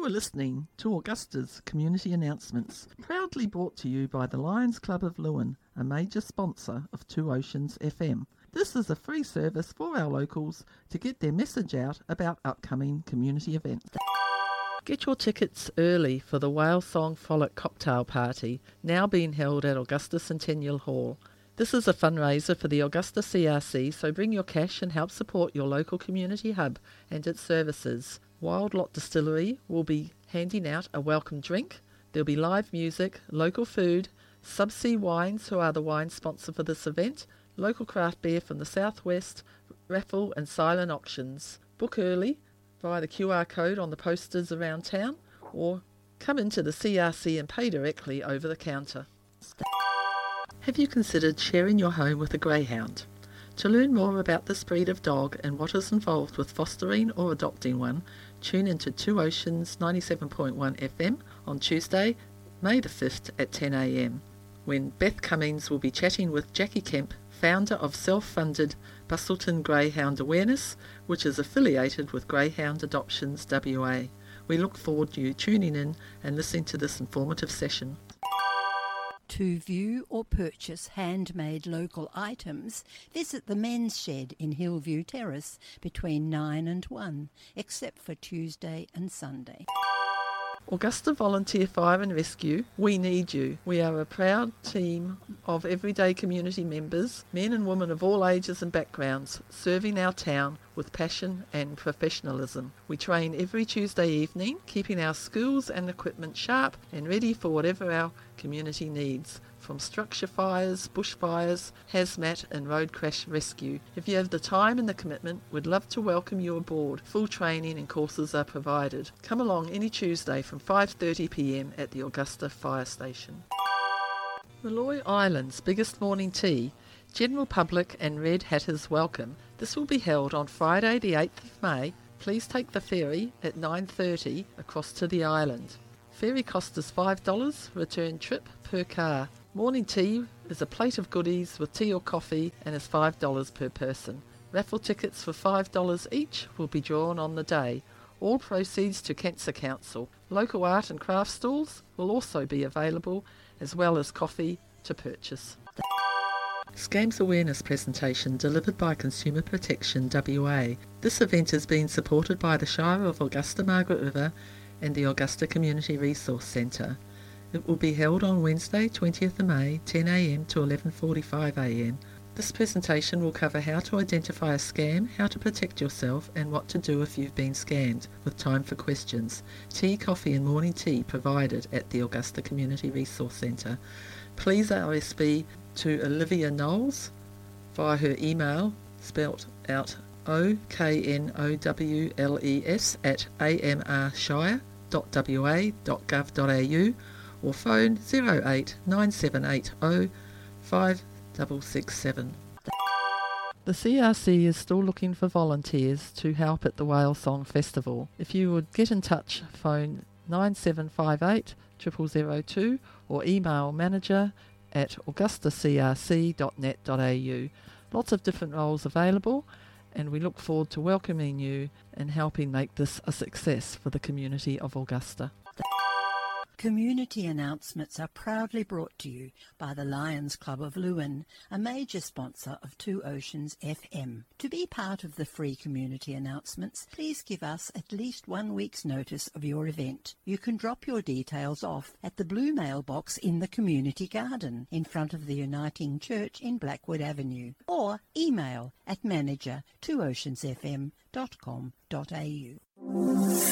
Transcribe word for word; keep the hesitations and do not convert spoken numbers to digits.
are listening to Augusta's Community Announcements, proudly brought to you by the Lions Club of Lewin, a major sponsor of Two Oceans F M. This is a free service for our locals to get their message out about upcoming community events. Get your tickets early for the Whale Song Frolic Cocktail Party, now being held at Augusta Centennial Hall. This is a fundraiser for the Augusta C R C, so bring your cash and help support your local community hub and its services. Wild Lot Distillery will be handing out a welcome drink. There'll be live music, local food, Subsea Wines, who are the wine sponsor for this event, local craft beer from the southwest, raffle and silent auctions. Book early via the Q R code on the posters around town, or come into the C R C and pay directly over the counter. Have you considered sharing your home with a greyhound? To learn more about this breed of dog and what is involved with fostering or adopting one, tune into Two Oceans ninety-seven point one F M on Tuesday, May the fifth at ten a m, when Beth Cummings will be chatting with Jackie Kemp, founder of self-funded Bustleton Greyhound Awareness, which is affiliated with Greyhound Adoptions W A. We look forward to you tuning in and listening to this informative session. To view or purchase handmade local items, visit the Men's Shed in Hillview Terrace between nine and one, except for Tuesday and Sunday. Augusta Volunteer Fire and Rescue, we need you. We are a proud team of everyday community members, men and women of all ages and backgrounds, serving our town with passion and professionalism. We train every Tuesday evening, keeping our skills and equipment sharp and ready for whatever our community needs, from structure fires, bushfires, hazmat and road crash rescue. If you have the time and the commitment, we'd love to welcome you aboard. Full training and courses are provided. Come along any Tuesday from five thirty p m at the Augusta Fire Station. Malloy Island's biggest morning tea, general public and red hatters welcome. This will be held on Friday the eighth of May. Please take the ferry at nine thirty across to the island. Ferry cost is five dollars, return trip per car. Morning tea is a plate of goodies with tea or coffee and is five dollars per person. Raffle tickets for five dollars each will be drawn on the day. All proceeds to Cancer Council. Local art and craft stalls will also be available, as well as coffee to purchase. Scams Awareness presentation delivered by Consumer Protection W A. This event is being supported by the Shire of Augusta Margaret River and the Augusta Community Resource Centre. It will be held on Wednesday, twentieth of May, ten a m to eleven forty-five a m. This presentation will cover how to identify a scam, how to protect yourself, and what to do if you've been scammed, with time for questions. Tea, coffee and morning tea provided at the Augusta Community Resource Centre. Please R S V P to Olivia Knowles via her email, spelt out O K N O W L E S at a m r shire dot w a dot gov dot a u, or phone zero eight nine seven eight zero five six six seven. The C R C is still looking for volunteers to help at the Whale Song Festival. If you would get in touch, phone nine seven five eight zero zero zero two or email manager at augusta c r c dot net dot a u. Lots of different roles available, and we look forward to welcoming you and helping make this a success for the community of Augusta. Community announcements are proudly brought to you by the Lions Club of Lewin, a major sponsor of Two Oceans F M. To be part of the free community announcements, please give us at least one week's notice of your event. You can drop your details off at the blue mailbox in the community garden in front of the Uniting Church in Blackwood Avenue, or email at manager two oceans f m dot com dot a u.